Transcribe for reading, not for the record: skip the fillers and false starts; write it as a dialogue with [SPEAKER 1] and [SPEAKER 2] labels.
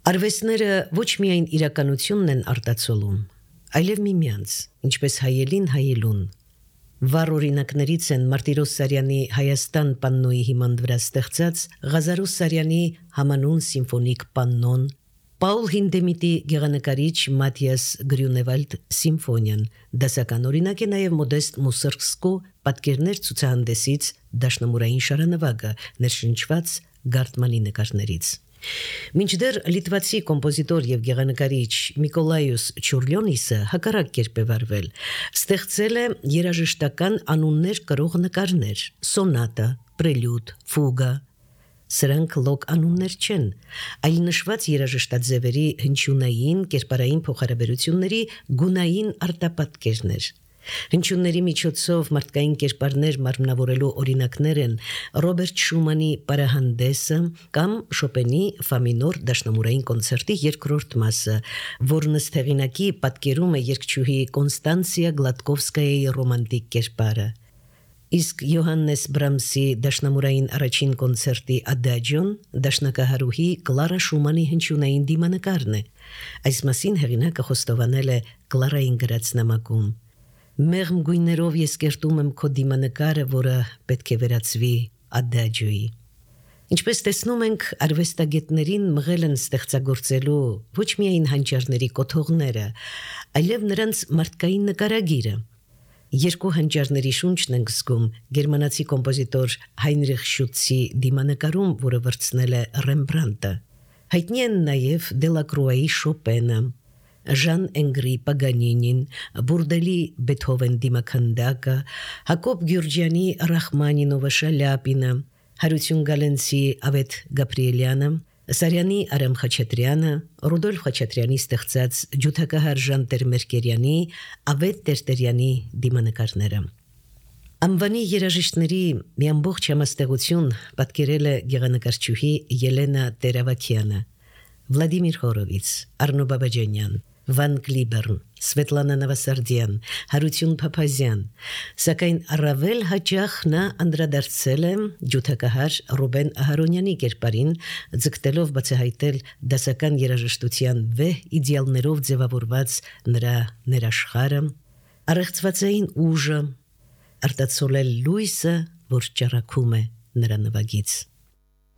[SPEAKER 1] Արվեստները ոչ միայն իրականությունն են արտացոլում, այլև միմյանց, ինչպես հայելին հայելուն։ Վառ օրինակներից են Մարտիրոս Սարյանի Հայաստան պաննոյի հիման վրա ստեղծած Ղազարոս Սարյանի համանուն սիմֆոնիկ պաննոն, Պաուլ Հինդեմիտի գեղանկարիչ Մաթիաս Գրյունևալդ սիմֆոնիան, դասական օրինակ է նաև Մոդեստ Մուսորգսկու պատկերներ ցուցահանդեսից Դաշնամուրային շարանվագը, ներշնչված Գարտմանի նկարներից։ Մինչդեռ լիտվացի կոմպոզիտոր եւ գեղանկարիչ Միկոլայոս Չուրլյոնիսը հակառակ կերպ է վարվել, ստեղծել է երաժշտական անուններ կրող նկարներ՝ սոնատա, պրելյուդ, ֆուգա։ Սրանք լոկ անուններ չեն, այլ նշված երաժշտաձևերի հնչյունային, կերպարային փոխհարաբերությունների գունային արտապատկերներ։ Հնչյունների միջոցով մարդկային կերպարներ մարմնավորելու օրինակներ են Ռոբերտ Շումանի Պարահանդեսը կամ Շոպենի Ֆա մինոր դաշնամուրային կոնցերտի երկրորդ մասը, որն ըստ հեղինակի պատկերում է երգչուհի Կոնստանցիա Գլատկովսկայայի ռոմանտիկ կերպարը։ Իսկ Յոհաննես Բրամսի դաշնամուրային առաջին կոնցերտի Ադաջոն դաշնակահարուհի Կլարա Շումանի հնչյունային դիմանկարն է։ Այս մասին հեղինակը խոստովանել է Կլարային գրած նամակում. Մեղմ գույներով ես կերտում եմ քո դիմանկարը, որը պետք է վերածվի ադաջոյի։ Ինչպես տեսնում ենք, արվեստագետներին մղել են ստեղծագործելու ոչ միայն հանճարների կոթողները, այլև նրանց մարդկային նկարագիրը։ Երկու հանճարների շունչն ենք զգում գերմանացի կոմպոզիտոր Հայնրիխ Շուտցի դիմանկարում, որը վրցնել է Ռեմբրանտը։ Հայտնի են նաև Դելակրուայի Շոպենը, Ժան Էնգրի Պագանինին, Բուրդելի Բեթհովեն դիմաքանդակը, Հակոբ Գյուրջյանի Ռախմանինովը Շալյապինը, Հարություն Գալենցի Ավետ Գաբրիելյանը, Սարյանի Արամ Խաչատրյանը, Ռուդոլֆ Խաչատրյանի ստեղծած ջութակահար Ժան Տեր-Մերկերյանի, Ավետ Տերտերյանի դիմանկարները։ Անվանի երաժիշտների մի ամբողջ համաստեղություն պատկերել է գեղանկարչուհի Ելենա Տերավակյանը, Վլադիմիր Հորովից, Արնո Բաբաջանյան, Վան Կլիբերն, Սվետլանա Նավասարդյան, Հարություն Փափազյան, սակայն առավել հաճախ նա անդրադարձել է ջութակահար Ռուբեն Ահարոնյանի կերպարին, ձգտելով բացահայտել դասական երաժշտության վեհ իդեալներով ձևավորված նրա ներաշխարը, առեղծվածային ուժը, արտացոլել լույսը, որ ճառագում է նրա նվագից։